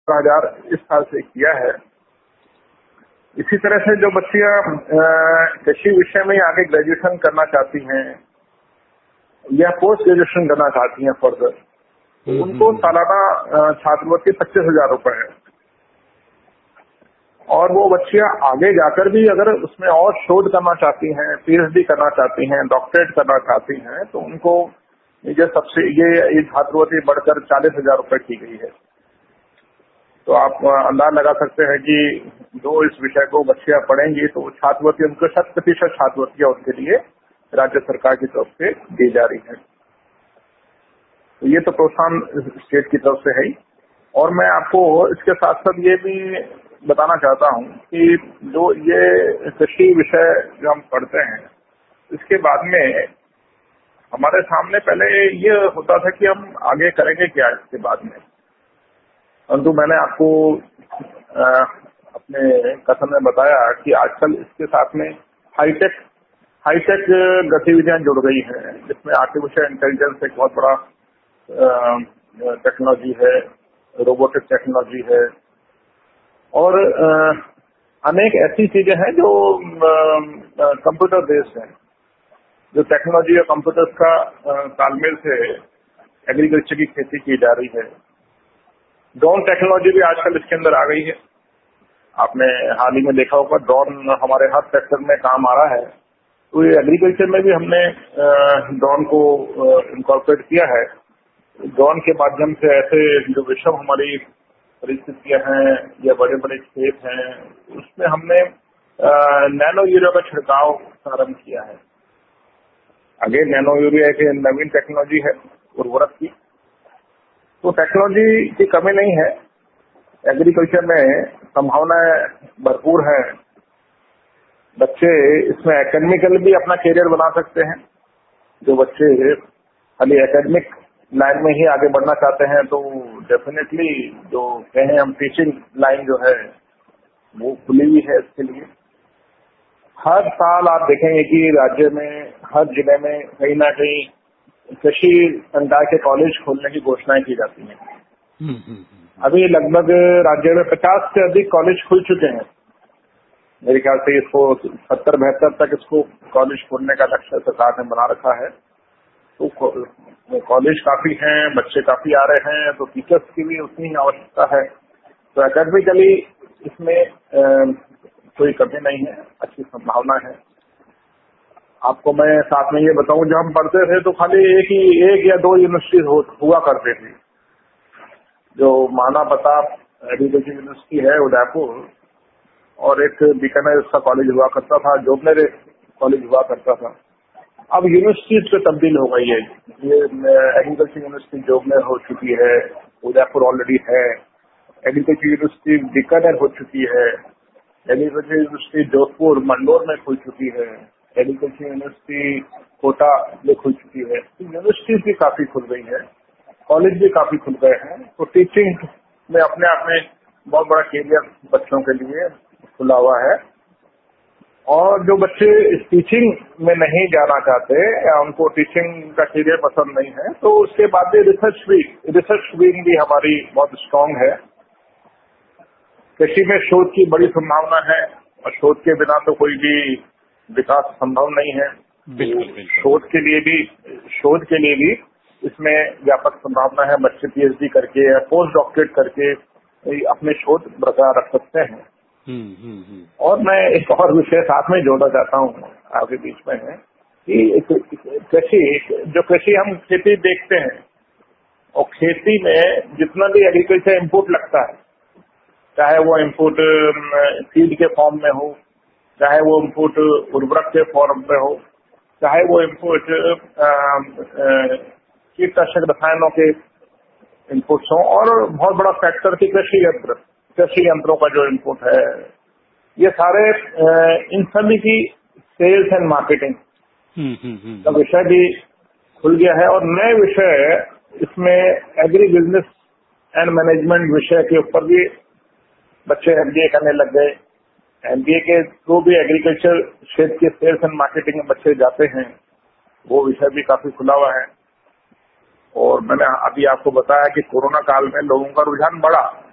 17,000 इस साल से किया है। इसी तरह से जो बच्चियां कृषि विषय में आगे ग्रेजुएशन करना चाहती हैं या पोस्ट ग्रेजुएशन करना चाहती हैं फर्दर, तो उनको सालाना छात्रवृत्ति 25,000 रुपए है। और वो बच्चियां आगे जाकर भी अगर उसमें और शोध करना चाहती हैं, पीएचडी करना चाहती हैं, डॉक्टरेट करना चाहती हैं, तो उनको ये छात्रवृत्ति बढ़कर 40,000 रुपए की गई है। तो आप अंदाज लगा सकते हैं कि जो इस विषय को बच्चियां पढ़ेंगी तो छात्रवृत्ति उनको 100% छात्रवृत्तियां उनके लिए राज्य सरकार की तरफ से दी जा रही है। तो ये तो प्रोत्साहन स्टेट की तरफ से है ही। और मैं आपको इसके साथ साथ ये भी बताना चाहता हूँ कि जो ये कृषि विषय जो हम पढ़ते हैं, इसके बाद में हमारे सामने पहले ये होता था कि हम आगे करेंगे क्या इसके बाद में। परंतु मैंने आपको अपने कथन में बताया कि आजकल इसके साथ में हाईटेक गतिविधियां जुड़ गई हैं, जिसमें आर्टिफिशियल इंटेलिजेंस एक बहुत बड़ा टेक्नोलॉजी है, रोबोटिक टेक्नोलॉजी है, और अनेक ऐसी चीजें हैं जो कंप्यूटर बेस्ड हैं। जो टेक्नोलॉजी और कंप्यूटर्स का तालमेल से एग्रीकल्चर की खेती की जा रही है। ड्रोन टेक्नोलॉजी भी आजकल इसके अंदर आ गई है। आपने हाल ही में देखा होगा ड्रोन हमारे हर सेक्टर में काम आ रहा है। तो ये एग्रीकल्चर में भी हमने ड्रोन को इनकॉर्पोरेट किया है। ड्रोन के माध्यम से ऐसे जो विषम हमारी परिस्थितियां हैं या बड़े बड़े खेत हैं, उसमें हमने नैनो यूरिया का छिड़काव प्रारंभ किया है। आगे नैनो यूरिया एक नवीन टेक्नोलॉजी है उर्वरक की। तो टेक्नोलॉजी की कमी नहीं है, एग्रीकल्चर में संभावनाएं भरपूर है। बच्चे इसमें एकेडमिकल भी अपना करियर बना सकते हैं। जो बच्चे खाली एकेडमिक लाइन में ही आगे बढ़ना चाहते हैं तो डेफिनेटली जो कहें हम टीचिंग लाइन जो है वो खुली हुई है इसके लिए। हर साल आप देखेंगे कि राज्य में हर जिले में कहीं ना कहीं कृषि संकाय के कॉलेज खोलने की घोषणाएं की जाती हैं। अभी लगभग राज्य में 50 से अधिक कॉलेज खुल चुके हैं। मेरे ख्याल से इसको 70-72 तक इसको कॉलेज खोलने का लक्ष्य सरकार ने बना रखा है। तो कॉलेज काफी हैं, बच्चे काफी आ रहे हैं, तो टीचर्स की भी उतनी ही आवश्यकता है। तो एकेडमिकली इसमें कोई कमी नहीं है, अच्छी संभावना है। आपको मैं साथ में ये बताऊं, जब हम पढ़ते थे तो खाली एक या दो यूनिवर्सिटी हुआ करते थे। जो माना प्रताप एग्रीकल्चर यूनिवर्सिटी है उदयपुर, और एक बीकानेर उसका कॉलेज हुआ करता था, जोबनेर कॉलेज हुआ करता था। अब यूनिवर्सिटीज पे तब्दील हो गई है। ये एग्रीकल्चर यूनिवर्सिटी जोबनेर हो चुकी है, उदयपुर ऑलरेडी है। एग्रीकल्चर यूनिवर्सिटी बीकानेर हो चुकी है। एग्रीकल्चर यूनिवर्सिटी जोधपुर मंडोर में खुल चुकी है। एग्रीकल्चर यूनिवर्सिटी कोटा में खुल चुकी है। यूनिवर्सिटीज भी काफी खुल गई है, कॉलेज भी काफी खुल गए हैं। तो टीचिंग में अपने आप में बहुत बड़ा कैरियर बच्चों के लिए खुला हुआ है। और जो बच्चे इस टीचिंग में नहीं जाना चाहते या उनको टीचिंग का कैरियर पसंद नहीं है, तो उसके बाद रिसर्च विंग भी हमारी बहुत स्ट्रांग है। कृषि में शोध की बड़ी संभावना है और शोध के बिना तो कोई भी विकास संभव नहीं है। बिल्कुल। शोध के लिए भी इसमें व्यापक संभावना है। बच्चे पीएचडी करके या पोस्ट डॉक्टरेट करके अपने शोध बरकरार रख सकते हैं। और मैं एक और विषय साथ में जोड़ना चाहता हूँ आपके बीच में है कि कृषि हम खेती देखते हैं, और खेती में जितना भी एग्रीकल्चर इनपुट लगता है, चाहे वो इनपुट सीड के फॉर्म में हो, चाहे वो इनपुट उर्वरक के फॉर्म में हो, चाहे वो इनपुट कीटनाशक रसायनों के इनपुट्स हो, और बहुत बड़ा फैक्टर की कृषि यंत्रों का जो इनपुट है, ये सारे इन सभी की सेल्स एंड मार्केटिंग का विषय भी खुल गया है। और नए विषय इसमें एग्री बिजनेस एंड मैनेजमेंट विषय के ऊपर भी बच्चे एमबीए करने लग गए। एमबीए के थ्रू भी एग्रीकल्चर क्षेत्र के सेल्स एंड मार्केटिंग में बच्चे जाते हैं, वो विषय भी काफी खुला हुआ है। और मैंने अभी आपको बताया कि कोरोना काल में लोगों का रुझान बढ़ा,